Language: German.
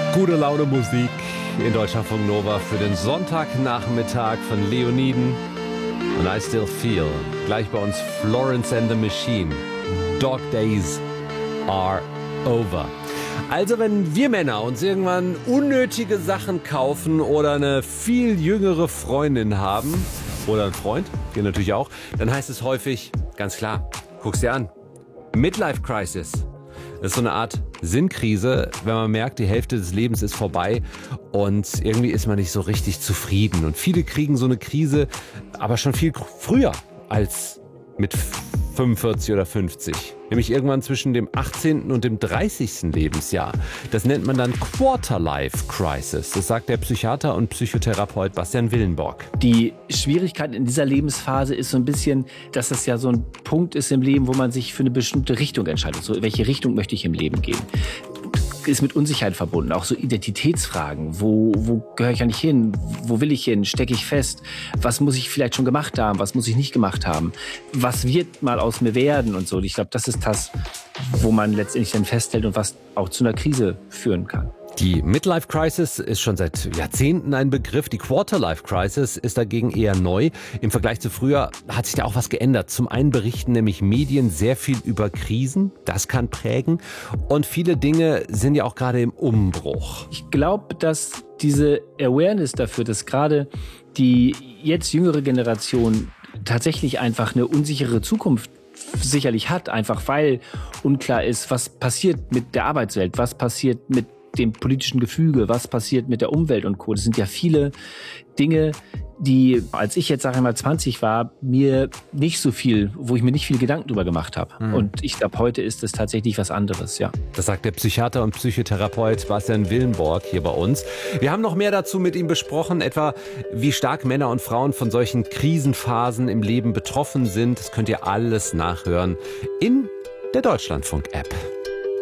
Gute Laune Musik in Deutschlandfunk Nova für den Sonntagnachmittag von Leoniden und I Still Feel. Gleich bei uns Florence and the Machine. Dog Days are over. Also wenn wir Männer uns irgendwann unnötige Sachen kaufen oder eine viel jüngere Freundin haben oder einen Freund, geht natürlich auch, dann heißt es häufig, ganz klar, guck's dir an, Midlife Crisis. Das ist so eine Art Sinnkrise, wenn man merkt, die Hälfte des Lebens ist vorbei und irgendwie ist man nicht so richtig zufrieden. Und viele kriegen so eine Krise aber schon viel früher als mit 45 oder 50. Nämlich irgendwann zwischen dem 18. und dem 30. Lebensjahr. Das nennt man dann Quarter-Life Crisis. Das sagt der Psychiater und Psychotherapeut Bastian Willenborg. Die Schwierigkeit in dieser Lebensphase ist so ein bisschen, dass das ja so ein Punkt ist im Leben, wo man sich für eine bestimmte Richtung entscheidet. So, in welche Richtung möchte ich im Leben gehen? Ist mit Unsicherheit verbunden, auch so Identitätsfragen. Wo gehöre ich eigentlich hin? Wo will ich hin? Stecke ich fest? Was muss ich vielleicht schon gemacht haben? Was muss ich nicht gemacht haben? Was wird mal aus mir werden und so? Ich glaube, das ist das, wo man letztendlich dann festhält und was auch zu einer Krise führen kann. Die Midlife Crisis ist schon seit Jahrzehnten ein Begriff. Die Quarter-Life Crisis ist dagegen eher neu. Im Vergleich zu früher hat sich da auch was geändert. Zum einen berichten nämlich Medien sehr viel über Krisen. Das kann prägen. Und viele Dinge sind ja auch gerade im Umbruch. Ich glaube, dass diese Awareness dafür, dass gerade die jetzt jüngere Generation tatsächlich einfach eine unsichere Zukunft sicherlich hat, einfach weil unklar ist, was passiert mit der Arbeitswelt, was passiert mit dem politischen Gefüge, was passiert mit der Umwelt und Co. Das sind ja viele Dinge, die, als ich jetzt, sage ich mal, 20 war, wo ich mir nicht viel Gedanken drüber gemacht habe. Und ich glaube, heute ist es tatsächlich was anderes, ja. Das sagt der Psychiater und Psychotherapeut Bastian Willenborg hier bei uns. Wir haben noch mehr dazu mit ihm besprochen, etwa wie stark Männer und Frauen von solchen Krisenphasen im Leben betroffen sind. Das könnt ihr alles nachhören in der Deutschlandfunk-App.